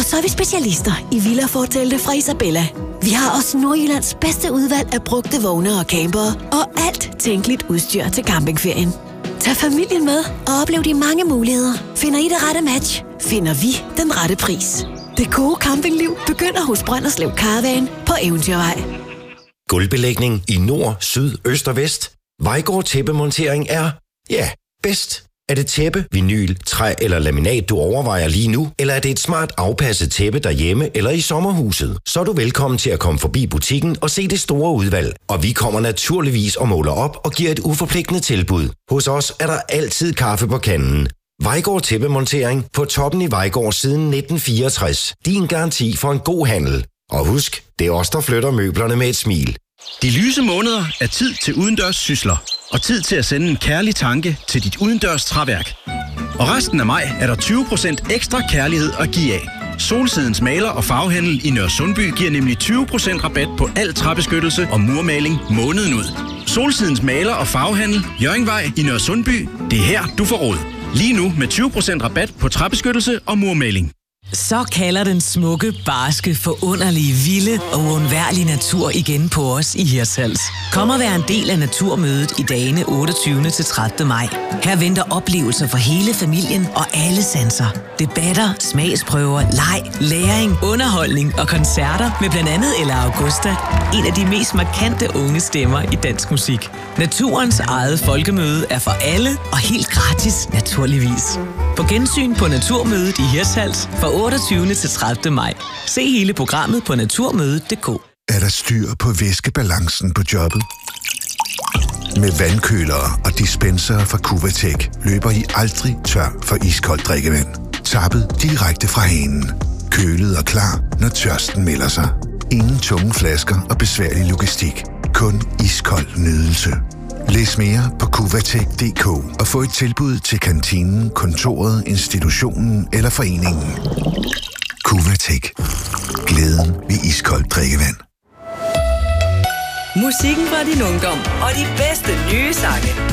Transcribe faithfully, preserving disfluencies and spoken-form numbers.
Og så er vi specialister i villafortelte fra Isabella. Vi har også Nordjyllands bedste udvalg af brugte vogne og campere, og alt tænkeligt udstyr til campingferien. Tag familien med og oplev de mange muligheder. Finder I det rette match, finder vi den rette pris. Det gode campingliv begynder hos Brønderslev Caravan på Eventyrvej. Gulvbelægning i nord, syd, øst og vest. Vejgaard Tæppemontering er, ja, bedst. Er det tæppe, vinyl, træ eller laminat, du overvejer lige nu? Eller er det et smart afpasset tæppe derhjemme eller i sommerhuset? Så er du velkommen til at komme forbi butikken og se det store udvalg. Og vi kommer naturligvis og måler op og giver et uforpligtende tilbud. Hos os er der altid kaffe på kanden. Vejgaard Tæppemontering på toppen i Vejgaard siden nitten fireogtres. Din garanti for en god handel. Og husk, det er os, der flytter møblerne med et smil. De lyse måneder er tid til udendørs sysler. Og tid til at sende en kærlig tanke til dit udendørs træværk. Og resten af maj er der tyve procent ekstra kærlighed at give af. Solsidens maler og farvehandel i Nørresundby giver nemlig tyve procent rabat på al træbeskyttelse og murmaling måneden ud. Solsidens maler og farvehandel, Hjørringvej i Nørresundby. Det er her, du får råd. Lige nu med tyve procent rabat på træbeskyttelse og murmaling. Så kalder den smukke, barske, forunderlige, vilde og uundværlige natur igen på os i Hirtshals. Kom og vær en del af Naturmødet i dagene otteogtyvende til tredivte maj. Her venter oplevelser for hele familien og alle sanser. Debatter, smagsprøver, leg, læring, underholdning og koncerter med blandt andet Ella Augusta, en af de mest markante unge stemmer i dansk musik. Naturens eget folkemøde er for alle og helt gratis, naturligvis. På gensyn på Naturmødet i Hirtshals fra otteogtyvende til tredivte maj. Se hele programmet på naturmødet punktum d k. Er der styr på væskebalancen på jobbet? Med vandkølere og dispenser fra Cuvatec løber I aldrig tør for iskoldt drikkevand. Tappet direkte fra hanen. Kølet og klar, når tørsten melder sig. Ingen tunge flasker og besværlig logistik. Kun iskold nydelse. Læs mere på Cuvatec punktum d k og få et tilbud til kantinen, kontoret, institutionen eller foreningen. Cuvatec. Glæden ved iskoldt drikkevand. Musikken fra din ungdom og de bedste nye sange.